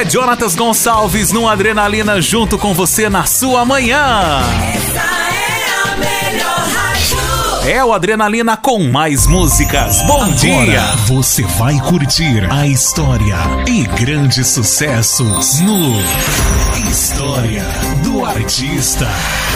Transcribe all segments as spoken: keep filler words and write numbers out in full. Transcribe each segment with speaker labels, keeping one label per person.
Speaker 1: é Jonatas Gonçalves no Adrenalina junto com você na sua manhã. É o Adrenalina com mais músicas. Bom
Speaker 2: Agora
Speaker 1: dia!
Speaker 2: Você vai curtir a história e grandes sucessos no História do Artista.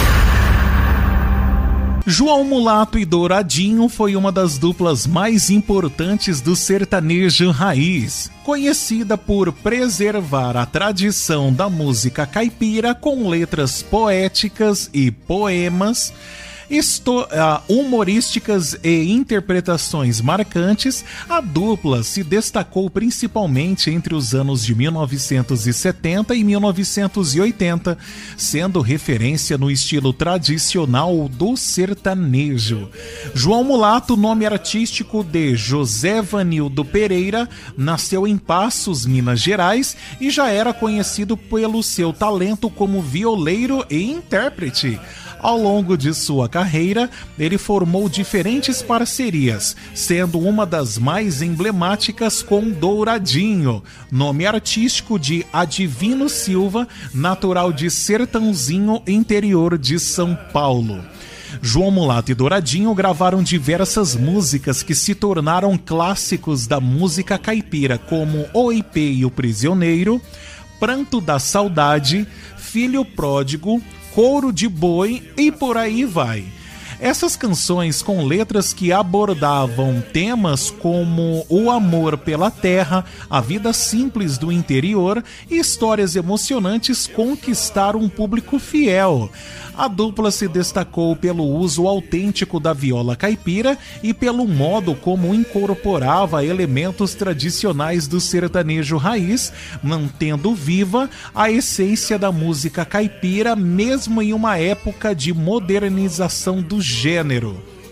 Speaker 2: João Mulato e Douradinho foi uma das duplas mais importantes do sertanejo raiz, conhecida por preservar a tradição da música caipira com letras poéticas e poemas, Esto, uh, humorísticas e interpretações marcantes. A dupla se destacou principalmente entre os anos de mil novecentos e setenta e mil novecentos e oitenta, sendo referência no estilo tradicional do sertanejo. João Mulato, nome artístico de José Vanildo Pereira, nasceu em Passos, Minas Gerais, e já era conhecido pelo seu talento como violeiro e intérprete. Ao longo de sua carreira, ele formou diferentes parcerias, sendo uma das mais emblemáticas com Douradinho, nome artístico de Adivino Silva, natural de Sertãozinho, interior de São Paulo. João Mulato e Douradinho gravaram diversas músicas que se tornaram clássicos da música caipira, como O I P e o Prisioneiro, Pranto da Saudade, Filho Pródigo, Couro de Boi e por aí vai. Essas canções com letras que abordavam temas como o amor pela terra, a vida simples do interior e histórias emocionantes conquistaram um público fiel. A dupla se destacou pelo uso autêntico da viola caipira e pelo modo como incorporava elementos tradicionais do sertanejo raiz, mantendo viva a essência da música caipira, mesmo em uma época de modernização do gênero.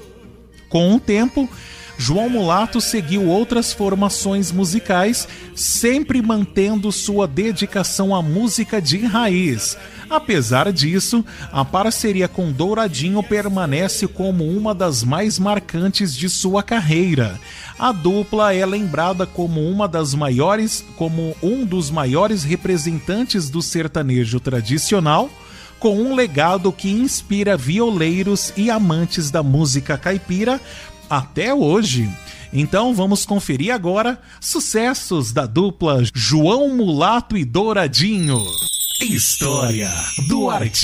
Speaker 2: Com o tempo, João Mulato seguiu outras formações musicais, sempre mantendo sua dedicação à música de raiz. Apesar disso, a parceria com Douradinho permanece como uma das mais marcantes de sua carreira. A dupla é lembrada como uma das maiores, como um dos maiores representantes do sertanejo tradicional, com um legado que inspira violeiros e amantes da música caipira até hoje. Então vamos conferir agora sucessos da dupla João Mulato e Douradinho. História do Artista.